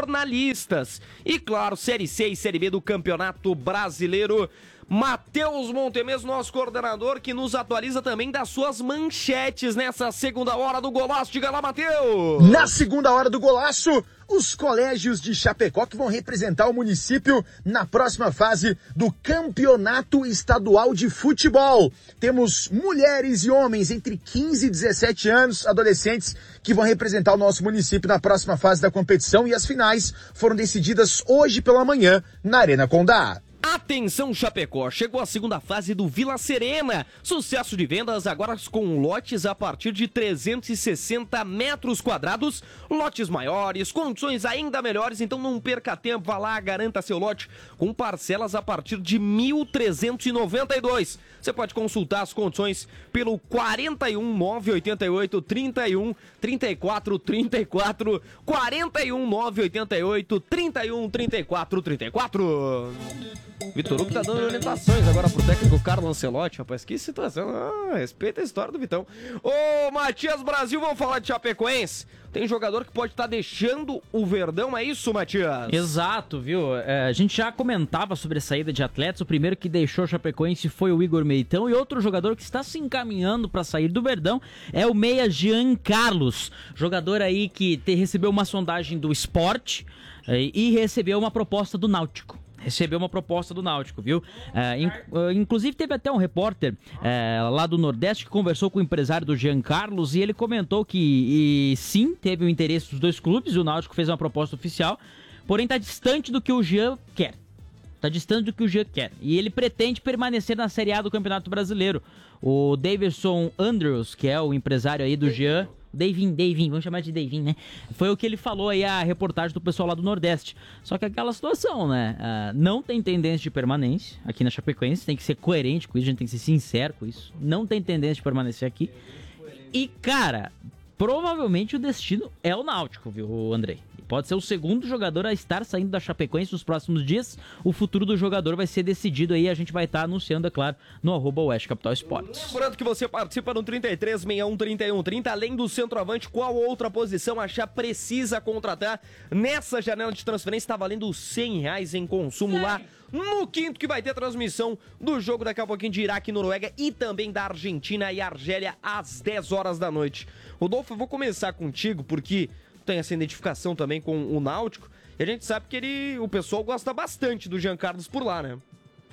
jornalistas. E claro, Série C e Série B do Campeonato Brasileiro. Matheus Montemes, nosso coordenador, que nos atualiza também das suas manchetes nessa segunda hora do Golaço. Diga lá, Matheus! Na segunda hora do Golaço, os colégios de Chapecó que vão representar o município na próxima fase do Campeonato Estadual de Futebol. Temos mulheres e homens entre 15 e 17 anos, adolescentes, que vão representar o nosso município na próxima fase da competição, e as finais foram decididas hoje pela manhã na Arena Condá. Atenção, Chapecó, chegou a segunda fase do Vila Serena. Sucesso de vendas agora com lotes a partir de 360 metros quadrados, lotes maiores, condições ainda melhores, então não perca tempo, vá lá, garanta seu lote com parcelas a partir de R$ 1.392. Você pode consultar as condições pelo 41 988 31 34 34, 41 988 31 34 34. Vitor Hugo tá dando orientações agora pro técnico Carlo Ancelotti, rapaz, que situação, respeita a história do Vitão. Ô, Matias Brasil, vamos falar de Chapecoense. Tem jogador que pode estar deixando o Verdão, é isso, Matias? Exato, viu? A gente já comentava sobre a saída de atletas. O primeiro que deixou o Chapecoense foi o Igor Meitão, e outro jogador que está se encaminhando para sair do Verdão é o meia Jean Carlos, jogador aí que recebeu uma sondagem do Sport e recebeu uma proposta do Náutico. Viu? Inclusive teve até um repórter lá do Nordeste que conversou com o empresário do Jean Carlos, e ele comentou que sim, teve o interesse dos dois clubes, o Náutico fez uma proposta oficial, porém está distante do que o Jean quer. E ele pretende permanecer na Série A do Campeonato Brasileiro. O Davidson Andrews, que é o empresário aí do Jean... Davin, vamos chamar de Davin, né? Foi o que ele falou aí, a reportagem do pessoal lá do Nordeste. Só que aquela situação, né? Não tem tendência de permanência aqui na Chapecoense, tem que ser coerente com isso, a gente tem que ser sincero com isso. Não tem tendência de permanecer aqui. E, cara, provavelmente o destino é o Náutico, viu, Andrei? Pode ser o segundo jogador a estar saindo da Chapecoense nos próximos dias. O futuro do jogador vai ser decidido aí. A gente vai estar anunciando, é claro, no @OestCapitalEsportes. Lembrando que você participa no 33613130. Além do centroavante, qual outra posição a Chape precisa contratar nessa janela de transferência? Está valendo R$100 em consumo lá no quinto, que vai ter transmissão do jogo daqui a pouquinho de Iraque e Noruega, e também da Argentina e Argélia às 10 horas da noite. Rodolfo, eu vou começar contigo porque tem essa identificação também com o Náutico, e a gente sabe que o pessoal gosta bastante do Jean Carlos por lá, né?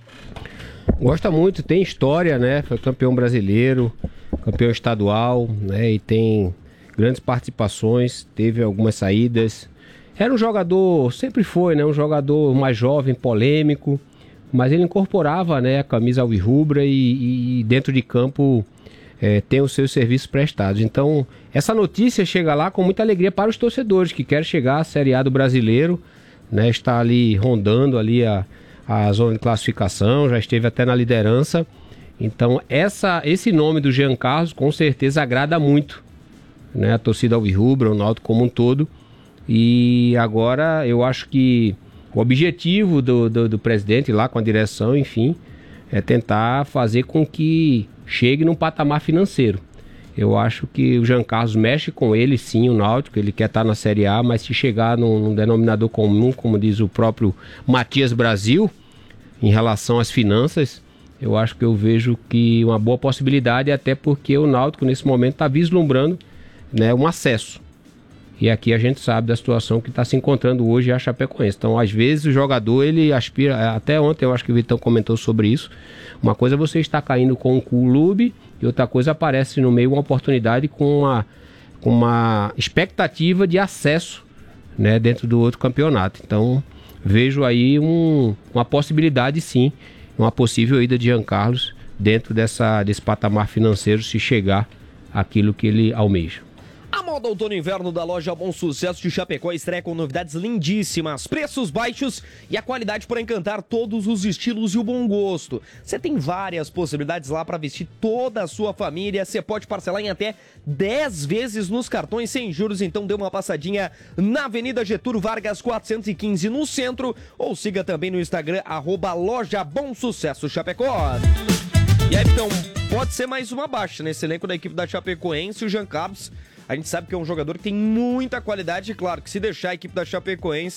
Gosta muito, tem história, né? Foi campeão brasileiro, campeão estadual, né? E tem grandes participações, teve algumas saídas. Era um jogador, sempre foi, né? Um jogador mais jovem, polêmico, mas ele incorporava, né, a camisa alvirrubra e dentro de campo tem os seus serviços prestados. Então, essa notícia chega lá com muita alegria para os torcedores que querem chegar à Série A do Brasileiro, né? Está ali rondando ali a zona de classificação, já esteve até na liderança. Então, esse nome do Jean Carlos com certeza agrada muito, né, a torcida alvirrubra, o Náutico como um todo. E agora eu acho que o objetivo do presidente lá com a direção, enfim, é tentar fazer com que chegue num patamar financeiro. Eu acho que o Jean Carlos mexe com ele, sim, o Náutico, ele quer estar na Série A, mas se chegar num denominador comum, como diz o próprio Matias Brasil, em relação às finanças, eu acho que eu vejo que uma boa possibilidade, até porque o Náutico nesse momento está vislumbrando, né, um acesso. E aqui a gente sabe da situação que está se encontrando hoje a Chapecoense. Então, às vezes, o jogador, ele aspira... Até ontem eu acho que o Vitão comentou sobre isso. Uma coisa é você estar caindo com um clube, e outra coisa aparece no meio uma oportunidade com uma expectativa de acesso, né, dentro do outro campeonato. Então, vejo aí uma possibilidade, sim, uma possível ida de Jean Carlos dentro desse patamar financeiro, se chegar àquilo que ele almeja. A moda outono e inverno da loja Bom Sucesso de Chapecó estreia com novidades lindíssimas, preços baixos e a qualidade para encantar todos os estilos e o bom gosto. Você tem várias possibilidades lá para vestir toda a sua família. Você pode parcelar em até 10 vezes nos cartões sem juros. Então dê uma passadinha na Avenida Getúlio Vargas 415 no centro, ou siga também no Instagram @loja Bom Sucesso Chapecó. E aí, então, pode ser mais uma baixa nesse elenco da equipe da Chapecoense. O Jean Carlos, a gente sabe que é um jogador que tem muita qualidade, e claro que se deixar a equipe da Chapecoense,